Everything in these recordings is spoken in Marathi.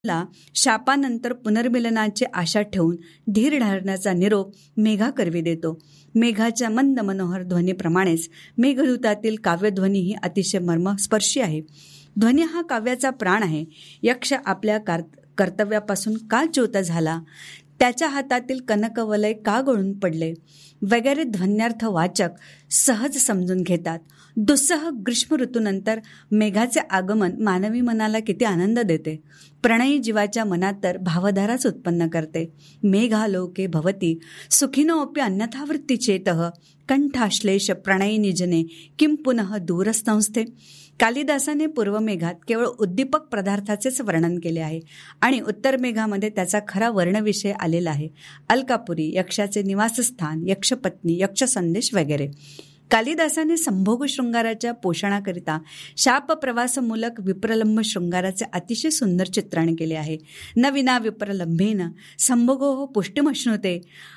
ला शापानंतर पुनर्मिलनाची आशा ठेवून धीर धरण्याचा निरोप मेघा करवी देतो. मेघाच्या मंद मनोहर ध्वनीप्रमाणेच मेघदूतातील काव्यध्वनीही अतिशय मर्मस्पर्शी आहे. ध्वनी हा काव्याचा प्राण आहे. यक्ष आपल्या कर्तव्यापासून का च्युत झाला, त्याच्या हातातील कनकवलय का गळून पडले वगैरे ध्वन्यार्थ वाचक सहज समजून घेतात. दुस्सह ग्रीष्म ऋतूनंतर मेघाचे आगमन मानवी मनाला किती आनंद देते. प्रणयी जीवाच्या मनात तर भावधाराच उत्पन्न करते. मेघालोके भवती सुखिनोऽपि अन्यथा वृत्ती चेतः कंठाश्लेष प्रणयिनी जने किं पुनः दूरस्थंस्थे. कालिदासाने पूर्व मेघात केवळ उद्दीपक पदार्थाचेच वर्णन केले आहे आणि उत्तर मेघामध्ये त्याचा खरा वर्णविषय आलेला आहे. अलकापुरी, यक्षाचे निवासस्थान, यक्षपत्नी, यक्षसंदेश वगैरे. कालिदासाने संभोग शृंगाराच्या पोषणाकरिता शापप्रवासमूलक विप्रलंब शृंगाराचे अतिशय सुंदर चित्रण केले आहे. न विना विप्रलंभेन संभोगो पुष्टिमश्नुते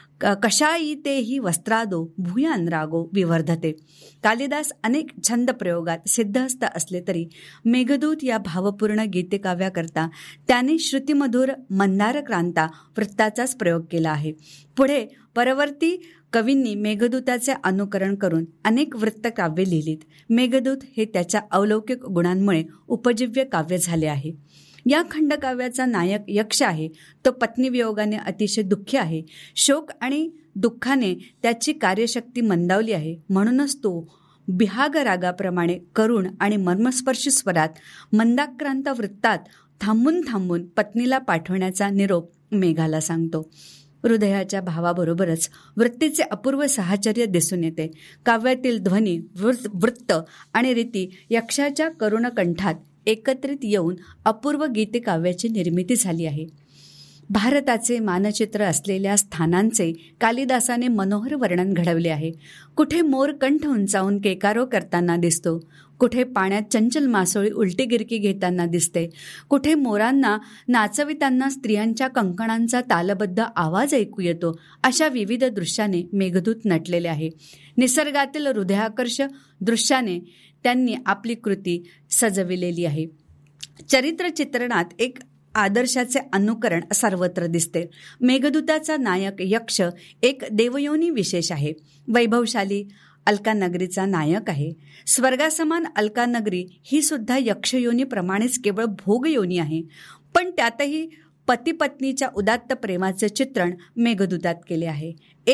कशायितेहि वस्त्रादो भूयानरागो विवर्धते. कालिदास अनेक छंद प्रयोगात सिद्धहस्त असले तरी मेघदूत या भावपूर्ण गीतकाव्याकरता त्याने श्रुतिमधुर मंदारक्रांता वृत्ताचाच प्रयोग केला आहे. पुढे परवर्ती कवींनी मेघदूताचे अनुकरण करून अनेक वृत्तकाव्ये लिहिलीत. मेघदूत हे त्याच्या अलौकिक गुणांमुळे उपजीव्य काव्य झाले आहे. या खंडकाव्याचा नायक यक्ष आहे. तो पत्नीवियोगाने अतिशय दुःखी आहे. शोक आणि दुःखाने त्याची कार्यशक्ती मंदावली आहे. म्हणूनच तो बिहाग रागाप्रमाणे करुण आणि मर्मस्पर्शी स्वरात मंदाक्रांत वृत्तात थांबून थांबून पत्नीला पाठवण्याचा निरोप मेघाला सांगतो. हृदयाच्या भावाबरोबरच वृत्तीचे अपूर्व साहचर्य दिसून येते. काव्यातील ध्वनी, वृत्त आणि रीती यक्षाच्या करुण कंठात एकत्रित येऊन अपूर्व गीतकाव्याची निर्मिती झाली आहे. भारताचे मानचित्र असलेल्या स्थानांचे कालिदासाने मनोहर वर्णन घडवले आहे. कुठे मोर कंठ उंचावून केकारो करताना दिसतो, कुठे पाण्यात चंचल मासोळी उलटी गिरकी घेताना दिसते, कुठे मोरांना नाचविताना स्त्रियांच्या कंकणांचा तालबद्ध आवाज ऐकू येतो. अशा विविध दृश्याने मेघदूत नटलेले आहे. निसर्गातील हृदयाकर्ष दृश्याने त्यांनी आपली कृती सजविलेली आहे. चरित्र चित्रणात एक आदर्शाचे अनुकरण सर्वत्र दिसते. मेघदूताचा नायक यक्ष एक देवयोनी विशेष आहे. वैभवशाली अलकानगरीचा नायक आहे. स्वर्गासमान अलकानगरी ही सुद्धा यक्षयोनीप्रमाणेच केवळ भोगयोनी आहे. पण त्यातही पती पत्नीच्या उदात्त प्रेमाचे चित्रण मेघदूतात केले आहे.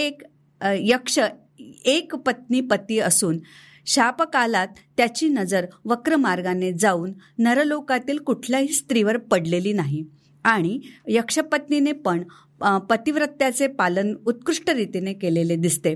यक्ष एक पत्नी पती असून शापकालात त्याची नजर वक्र मार्गाने जाऊन नरलोकातील कुठल्याही स्त्रीवर पडलेली नाही आणि यक्षपत्नीने पण पतिव्रत्याचे पालन उत्कृष्ट रीतीने केलेले दिसते.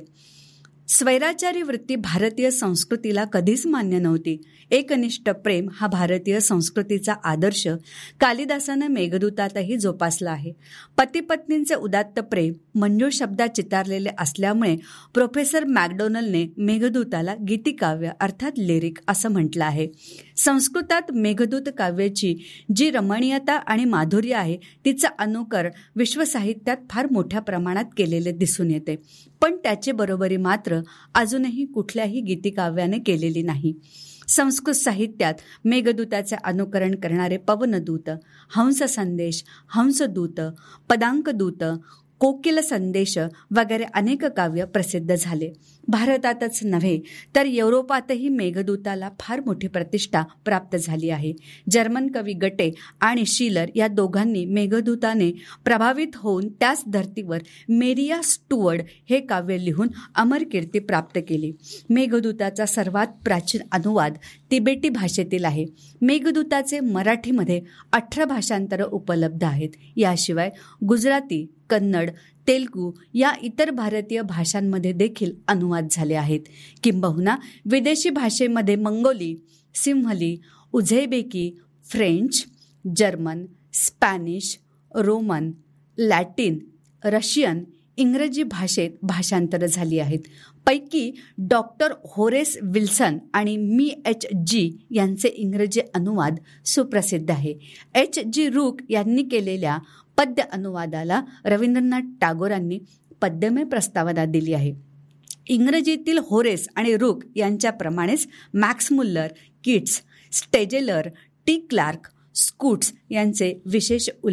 स्वैराचारी वृत्ती भारतीय संस्कृतीला कधीच मान्य नव्हती. एकनिष्ठ प्रेम हा भारतीय संस्कृतीचा आदर्श कालिदासानं मेघदूतातही जोपासला आहे. पती पत्नींचे उदात्त प्रेम मंजूळ शब्दात चितारलेले असल्यामुळे प्रोफेसर मॅकडोनलने मेघदूताला गीतिकाव्य अर्थात लिरिक असं म्हटलं आहे. संस्कृतात मेघदूत काव्याची जी रमणीयता आणि माधुर्य आहे तिचं अनुकरण विश्वसाहित्यात फार मोठ्या प्रमाणात केलेले दिसून येते. पण त्याची बरोबरी मात्र अजूनही कुठल्याही गीतिकाव्याने केलेली नाही. संस्कृत साहित्यात मेघदूताचे अनुकरण करणारे पवनदूत, हंस संदेश, हंसदूत, पदांकदूत, कोकिल संदेश वगैरे अनेक काव्य प्रसिद्ध झाले. भारतातच नव्हे तर युरोपातही मेघदूताला फार मोठी प्रतिष्ठा प्राप्त झाली आहे. जर्मन कवी गटे आणि शिलर या दोघांनी मेघदूताने प्रभावित होऊन त्याच धर्तीवर मेरिया स्टुअर्ड हे काव्य लिहून अमर कीर्ती प्राप्त केली. मेघदूताचा सर्वात प्राचीन अनुवाद तिबेटी भाषेतील आहे. मेघदूताचे मराठीमध्ये 18 भाषांतर उपलब्ध आहेत. याशिवाय गुजराती, कन्नड, तेलुगू या इतर भारतीय भाषांमध्ये देखील अनुवाद झाले आहेत. किंबहुना विदेशी भाषेमध्ये Mangoli, Sinhali, उझेबेकी, French, German, Spanish, Roman, Latin, Russian, इंग्रजी भाषेत भाषांतर झाली आहेत. पैकी डॉक्टर होरेस विल्सन आणि मी H.G. यांचे इंग्रजी अनुवाद सुप्रसिद्ध आहे. H.G. रूक यांनी केलेल्या पद्य अनुवादाला रवींद्रनाथ टागोरांनी पद्यमय प्रस्तावना दिली आहे. इंग्रजीतील होरेस आणि रूक यांच्याप्रमाणेच max Muller, kits, स्टेजेलर, T clerk, scutes यांचे विशेष